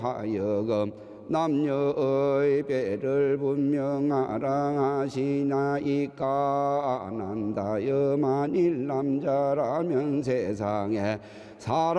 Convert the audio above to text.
하여금 남녀의 배를 분명하라 하시나이까. 난다여 만일 남자라면 세상에 사람